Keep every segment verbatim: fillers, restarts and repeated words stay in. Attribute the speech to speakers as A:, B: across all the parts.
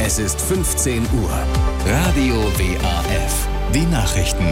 A: Es ist fünfzehn Uhr. Radio W A F. Die Nachrichten.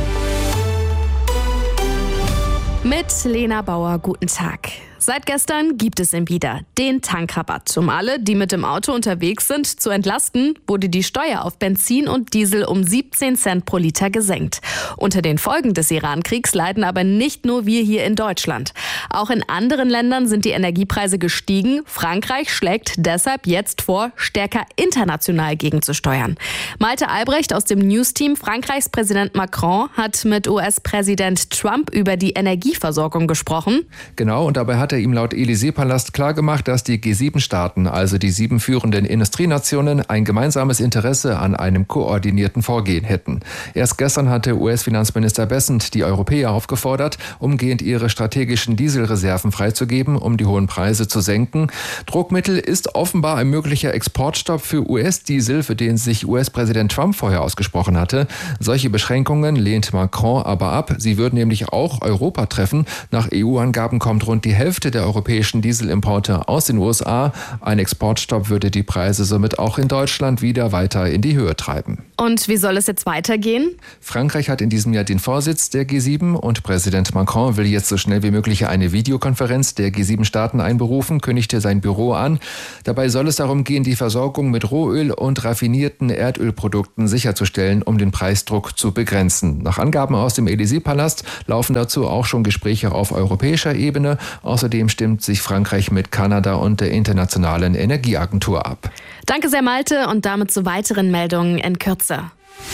B: Mit Lena Bauer, guten Tag. Seit gestern gibt es ihn wieder, den Tankrabatt. Um alle, die mit dem Auto unterwegs sind, zu entlasten, wurde die Steuer auf Benzin und Diesel um siebzehn Cent pro Liter gesenkt. Unter den Folgen des Iran-Kriegs leiden aber nicht nur wir hier in Deutschland. Auch in anderen Ländern sind die Energiepreise gestiegen. Frankreich schlägt deshalb jetzt vor, stärker international gegenzusteuern. Malte Albrecht aus dem News-Team. Frankreichs Präsident Macron hat mit U S-Präsident Trump über die Energieversorgung gesprochen.
C: Genau, und dabei hat er ihm laut Élysée-Palast klargemacht, dass die G sieben Staaten, also die sieben führenden Industrienationen, ein gemeinsames Interesse an einem koordinierten Vorgehen hätten. Erst gestern hatte U S-Finanzminister Bessent die Europäer aufgefordert, umgehend ihre strategischen Dieselreserven freizugeben, um die hohen Preise zu senken. Druckmittel ist offenbar ein möglicher Exportstopp für U S-Diesel, für den sich U S-Präsident Trump vorher ausgesprochen hatte. Solche Beschränkungen lehnt Macron aber ab. Sie würden nämlich auch Europa treffen. Nach E U-Angaben kommt rund die Hälfte der europäischen Dieselimporte aus den U S A. Ein Exportstopp würde die Preise somit auch in Deutschland wieder weiter in die Höhe treiben.
B: Und wie soll es jetzt weitergehen?
C: Frankreich hat in diesem Jahr den Vorsitz der G sieben und Präsident Macron will jetzt so schnell wie möglich eine Videokonferenz der G sieben Staaten einberufen, kündigte sein Büro an. Dabei soll es darum gehen, die Versorgung mit Rohöl und raffinierten Erdölprodukten sicherzustellen, um den Preisdruck zu begrenzen. Nach Angaben aus dem Élysée-Palast laufen dazu auch schon Gespräche auf europäischer Ebene. Außerdem stimmt sich Frankreich mit Kanada und der Internationalen Energieagentur ab.
B: Danke sehr, Malte, und damit zu weiteren Meldungen in Kürze.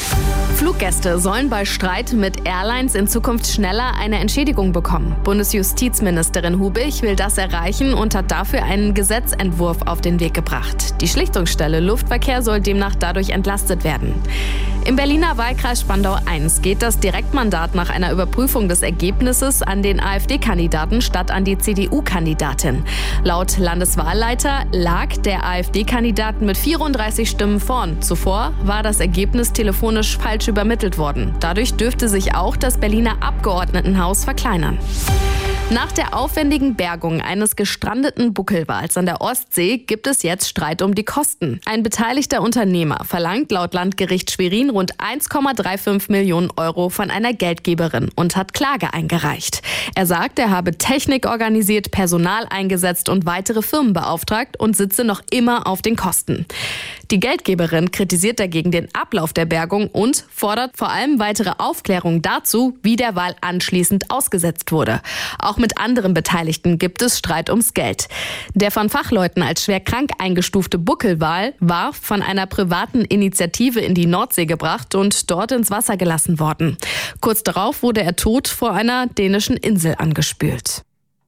B: Fluggäste sollen bei Streit mit Airlines in Zukunft schneller eine Entschädigung bekommen. Bundesjustizministerin Hubich will das erreichen und hat dafür einen Gesetzentwurf auf den Weg gebracht. Die Schlichtungsstelle Luftverkehr soll demnach dadurch entlastet werden. Im Berliner Wahlkreis Spandau eins geht das Direktmandat nach einer Überprüfung des Ergebnisses an den AfD-Kandidaten statt an die C D U-Kandidatin. Laut Landeswahlleiter lag der AfD-Kandidat mit vierunddreißig Stimmen vorn. Zuvor war das Ergebnis telefonisch falsch übermittelt worden. Dadurch dürfte sich auch das Berliner Abgeordnetenhaus verkleinern. Nach der aufwendigen Bergung eines gestrandeten Buckelwals an der Ostsee gibt es jetzt Streit um die Kosten. Ein beteiligter Unternehmer verlangt laut Landgericht Schwerin rund eins Komma fünfunddreißig Millionen Euro von einer Geldgeberin und hat Klage eingereicht. Er sagt, er habe Technik organisiert, Personal eingesetzt und weitere Firmen beauftragt und sitze noch immer auf den Kosten. Die Geldgeberin kritisiert dagegen den Ablauf der Bergung und fordert vor allem weitere Aufklärung dazu, wie der Wal anschließend ausgesetzt wurde. Auch mit anderen Beteiligten gibt es Streit ums Geld. Der von Fachleuten als schwer krank eingestufte Buckelwal war von einer privaten Initiative in die Nordsee gebracht und dort ins Wasser gelassen worden. Kurz darauf wurde er tot vor einer dänischen Insel angespült.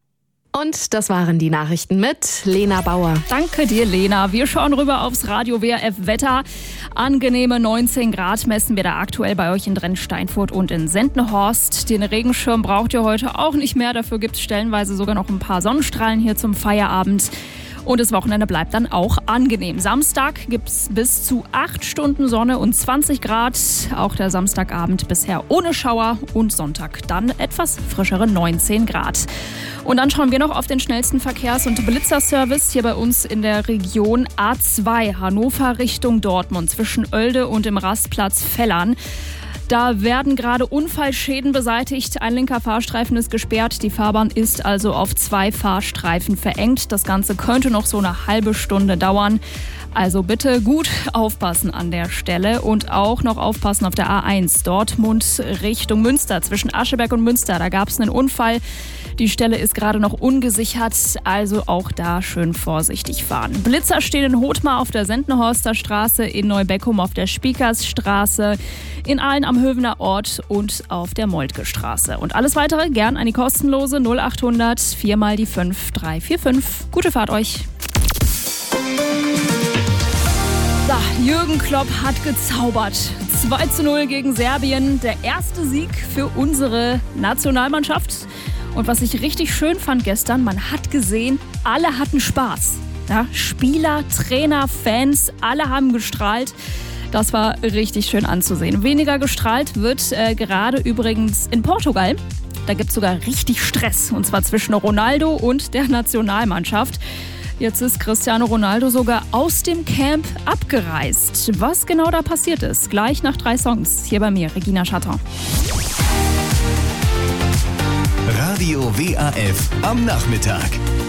B: Und das waren die Nachrichten mit Lena Bauer.
D: Danke dir, Lena. Wir schauen rüber aufs Radio W A F Wetter. Angenehme neunzehn Grad messen wir da aktuell bei euch in Drenn-Steinfurt und in Sendenhorst. Den Regenschirm braucht ihr heute auch nicht mehr. Dafür gibt es stellenweise sogar noch ein paar Sonnenstrahlen hier zum Feierabend. Und das Wochenende bleibt dann auch angenehm. Samstag gibt es bis zu acht Stunden Sonne und zwanzig Grad. Auch der Samstagabend bisher ohne Schauer und Sonntag dann etwas frischere neunzehn Grad. Und dann schauen wir noch auf den schnellsten Verkehrs- und Blitzerservice hier bei uns in der Region A zwei, Hannover Richtung Dortmund, zwischen Oelde und dem Rastplatz Fellern. Da werden gerade Unfallschäden beseitigt. Ein linker Fahrstreifen ist gesperrt. Die Fahrbahn ist also auf zwei Fahrstreifen verengt. Das Ganze könnte noch so eine halbe Stunde dauern. Also bitte gut aufpassen an der Stelle und auch noch aufpassen auf der A eins. Dortmund Richtung Münster, zwischen Ascheberg und Münster. Da gab es einen Unfall. Die Stelle ist gerade noch ungesichert, also auch da schön vorsichtig fahren. Blitzer stehen in Hothmar auf der Sendenhorster Straße, in Neubeckum auf der Spiekersstraße, in Aalen am Hövener Ort und auf der Moltke Straße. Und alles weitere gern an die kostenlose null acht hundert vier mal die fünf drei vier fünf. Gute Fahrt euch! So, Jürgen Klopp hat gezaubert. zwei zu null gegen Serbien. Der erste Sieg für unsere Nationalmannschaft. Und was ich richtig schön fand gestern, man hat gesehen, alle hatten Spaß. Ja, Spieler, Trainer, Fans, alle haben gestrahlt. Das war richtig schön anzusehen. Weniger gestrahlt wird äh, gerade übrigens in Portugal. Da gibt es sogar richtig Stress. Und zwar zwischen Ronaldo und der Nationalmannschaft. Jetzt ist Cristiano Ronaldo sogar aus dem Camp abgereist. Was genau da passiert ist, gleich nach drei Songs. Hier bei mir, Regina Schatter.
A: Radio W A F am Nachmittag.